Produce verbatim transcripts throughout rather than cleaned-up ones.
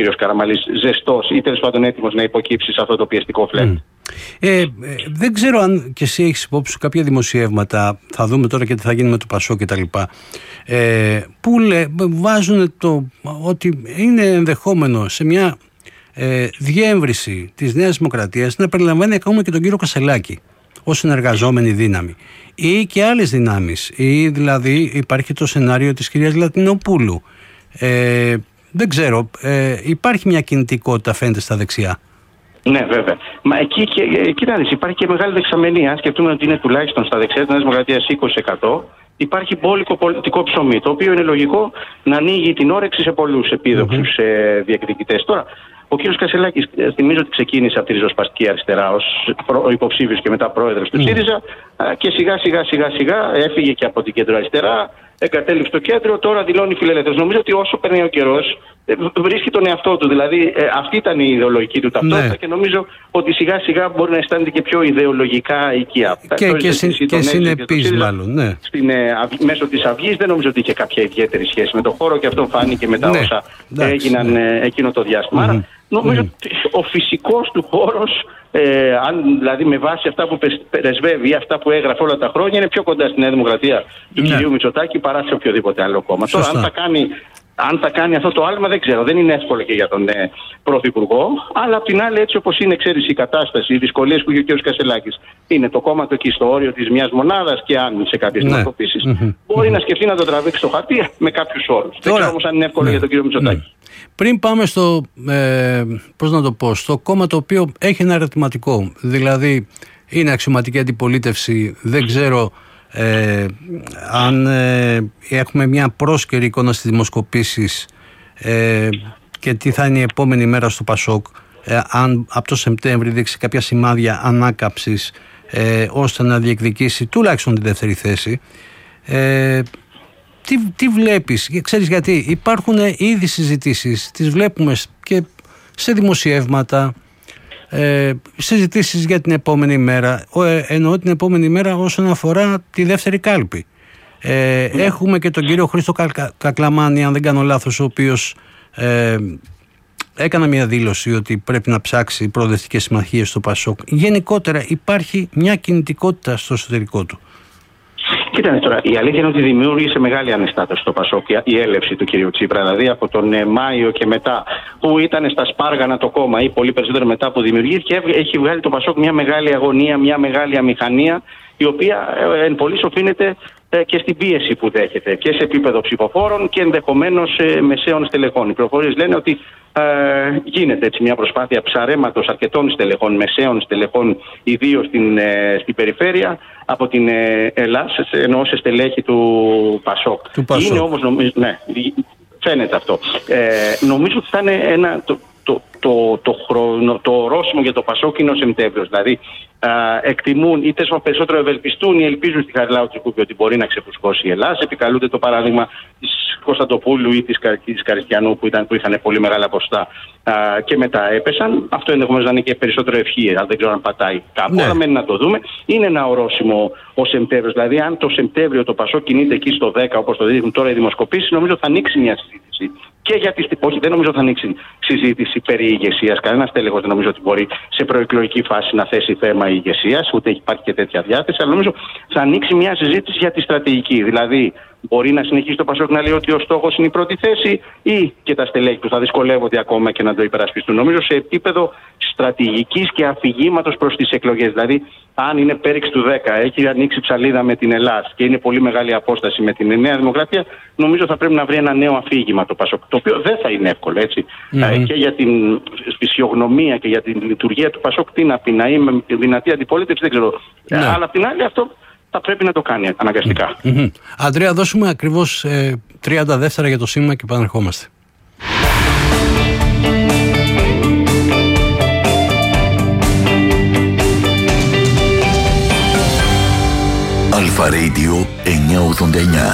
κύριος Καραμανλής ζεστός ή τέλος πάντων έτοιμος να υποκύψει σε αυτό το πιεστικό φλερτ. Mm. Ε, ε, δεν ξέρω αν και εσύ έχεις υπόψη σου κάποια δημοσιεύματα, θα δούμε τώρα και τι θα γίνει με το Πασόκ και τα λοιπά, ε, που λέ, βάζουν το ότι είναι ενδεχόμενο σε μια ε, διεύρυνση της Νέας Δημοκρατίας να περιλαμβάνει ακόμα και τον κύριο Κασσελάκη ως συνεργαζόμενη δύναμη ή και άλλες δυνάμεις, ή δηλαδή υπάρχει το σενάριο της κυρίας Λατινοπούλου. Ε, δεν ξέρω, ε, υπάρχει μια κινητικότητα φαίνεται στα δεξιά. Ναι, βέβαια. Μα εκεί, κοιτάξτε, υπάρχει και μεγάλη δεξαμενία. Σκεφτούμε ότι είναι τουλάχιστον στα δεξιά της Νέας Δημοκρατίας είκοσι τοις εκατό. Υπάρχει μπόλικο πολιτικό ψωμί, το οποίο είναι λογικό να ανοίγει την όρεξη σε πολλούς επίδοξους mm-hmm. διεκδικητές. Τώρα, ο κύριος Κασσελάκης, θυμίζω ότι ξεκίνησε από τη ριζοσπαστική αριστερά ως υποψήφιος και μετά πρόεδρος του mm. ΣΥΡΙΖΑ και σιγά σιγά σιγά σιγά έφυγε και από την κεντροαριστερά, εγκατέλειψε το κέντρο, τώρα δηλώνει φιλελεύθερος. Νομίζω ότι όσο περνάει ο καιρός βρίσκει τον εαυτό του. Δηλαδή ε, αυτή ήταν η ιδεολογική του ταυτότητα ναι. και νομίζω ότι σιγά σιγά μπορεί να αισθάνεται και πιο ιδεολογικά οικία. Και, και, και, συ, και συνεπής μάλλον. Ναι. Στην, ε, α, μέσω της Αυγής δεν νομίζω ότι είχε κάποια ιδιαίτερη σχέση με το χώρο και αυτό φάνηκε μετά ναι. όσα Εντάξει, έγιναν ναι. ε, εκείνο το διάστημα. Mm-hmm. Άρα νομίζω mm-hmm. ότι ο φυσικός του χώρος, ε, αν δηλαδή με βάση αυτά που πρεσβεύει ή αυτά που έγραφε όλα τα χρόνια, είναι πιο κοντά στη Νέα Δημοκρατία του ναι. κυρίου Μητσοτάκη παρά σε οποιοδήποτε άλλο κόμμα. Τώρα, αν θα κάνει. Αν θα κάνει αυτό το άλμα δεν ξέρω, δεν είναι εύκολο και για τον ε, Πρωθυπουργό, αλλά απ' την άλλη έτσι όπως είναι, ξέρεις, η κατάσταση, οι δυσκολίες που έχει ο κ. Κασσελάκης, είναι το κόμμα του εκεί στο όριο της μιας μονάδας και αν σε κάποιες δημοσκοπήσεις ναι. mm-hmm. μπορεί mm-hmm. να σκεφτεί να το τραβήξει στο χαρτί με κάποιους όρους. Δεν ξέρω όμως αν είναι εύκολο ναι. για τον κ. Μητσοτάκη. Mm. Πριν πάμε στο, ε, πώς να το πω, στο κόμμα το οποίο έχει ένα ερωτηματικό, δηλαδή είναι αξιωματική αντιπολίτευση, δεν ξέρω Ε, αν ε, έχουμε μια πρόσκαιρη εικόνα στις δημοσκοπήσεις ε, και τι θα είναι η επόμενη μέρα στο Πασόκ, ε, αν από το Σεπτέμβρη δείξει κάποια σημάδια ανάκαψης ε, ώστε να διεκδικήσει τουλάχιστον τη δεύτερη θέση, ε, τι, τι βλέπεις? Ξέρεις γιατί υπάρχουν ήδη συζητήσεις, τις βλέπουμε και σε δημοσιεύματα, Ε, συζητήσεις για την επόμενη μέρα, ε, εννοώ την επόμενη μέρα όσον αφορά τη δεύτερη κάλπη. Ε, yeah. Έχουμε και τον κύριο Χρήστο Κακ, Κακλαμάνη, αν δεν κάνω λάθος, ο οποίος ε, έκανε μια δήλωση ότι πρέπει να ψάξει προοδευτικές συμμαχίες στο Πασόκ. Γενικότερα υπάρχει μια κινητικότητα στο εσωτερικό του. Κοίτανε τώρα, η αλήθεια είναι ότι δημιούργησε μεγάλη ανιστάτωση στο Πασόκ η έλευση του κυρίου Τσίπρα. Δηλαδή από τον ε, Μάιο και μετά, που ήταν στα σπάργανα το κόμμα, ή πολύ περισσότερο μετά που δημιουργήθηκε, έχει βγάλει το Πασόκ μια μεγάλη αγωνία, μια μεγάλη αμηχανία, η οποία ε, εν πολλοίς οφείλεται ε, και στην πίεση που δέχεται και σε επίπεδο ψηφοφόρων και ενδεχομένως ε, μεσαίων στελεχών. Οι πληροφορίες λένε ότι ε, γίνεται έτσι μια προσπάθεια ψαρέματος αρκετών στελεχών, μεσαίων στελεχών, ιδίως στην, ε, στην περιφέρεια, από την ε, Ελλάδα, εννοώ σε στελέχη του Πασόκ. Του Πασόκ. Είναι όμως, νομίζω, ναι, φαίνεται αυτό. Ε, νομίζω ότι θα είναι ένα, το, το, το, το, χρόνο, το ορόσημο για το Πασόκ είναι ο Σεπτέμβριος. Δηλαδή, α, εκτιμούν ή τέσσερα περισσότερο ευελπιστούν ή ελπίζουν στη Χαριλάου Τρικούπη ότι μπορεί να ξεφουσκώσει η Ελλάδα. Επικαλούνται το παράδειγμα της Κωνσταντοπούλου ή της, της Καριστιανού που, ήταν, που είχαν πολύ μεγάλα ποσοστά και μετά έπεσαν. Αυτό ενδεχομένως να είναι και περισσότερο ευχή, αλλά δεν ξέρω αν πατάει κάπου. Ναι. Αλλά μένει να το δούμε. Είναι ένα ορόσημο ο Σεπτέμβριος. Δηλαδή, αν το Σεπτέμβριο το Πασόκ κινείται εκεί στο δέκα, όπως το δείχνουν τώρα οι δημοσκοπήσεις, νομίζω θα ανοίξει μια συζήτηση. Και για τις, όχι, δεν νομίζω θα ανοίξει συζήτηση περί ηγεσίας. Κανένας τέλεχος δεν νομίζω ότι μπορεί σε προεκλογική φάση να θέσει θέμα ηγεσίας, ούτε υπάρχει και τέτοια διάθεση. Αλλά νομίζω θα ανοίξει μια συζήτηση για τη στρατηγική. Δηλαδή, μπορεί να συνεχίσει το Πασόκ να λέει ότι ο στόχος είναι η πρώτη θέση, ή και τα στελέχη του θα δυσκολεύονται ακόμα και να το υπερασπιστούν. Νομίζω σε επίπεδο στρατηγικής και αφηγήματος προς τις εκλογές. Δηλαδή, αν είναι πέριξ του δέκα, έχει ανοίξει ψαλίδα με την Ελλάδα και είναι πολύ μεγάλη απόσταση με την Νέα Δημοκρατία, νομίζω θα πρέπει να βρει ένα νέο αφήγημα το Πασόκ. Το οποίο δεν θα είναι εύκολο, έτσι. Mm-hmm. Και για την φυσιογνωμία και για την λειτουργία του Πασόκ, τι να πει, να είμαι δυνατή αντιπολίτευση, δεν ξέρω. Mm-hmm. Αλλά απ' την άλλη αυτό θα πρέπει να το κάνει αναγκαστικά. Mm-hmm. Αντρέα, δώσουμε ακριβώς ε, τριάντα δεύτερα για το σήμα και επανερχόμαστε. Αλφα Radio εννιακόσια ογδόντα εννιά.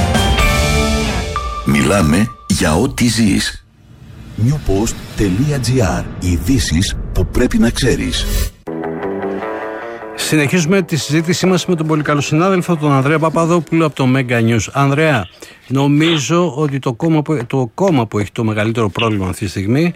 Μιλάμε για ό,τι ζεις. newpost.gr. Ειδήσεις που πρέπει να ξέρεις. Συνεχίζουμε τη συζήτησή μας με τον πολύ καλό συνάδελφο, τον Ανδρέα Παπαδόπουλο από το Mega News. Ανδρέα, νομίζω ότι το κόμμα που, το κόμμα που έχει το μεγαλύτερο πρόβλημα αυτή τη στιγμή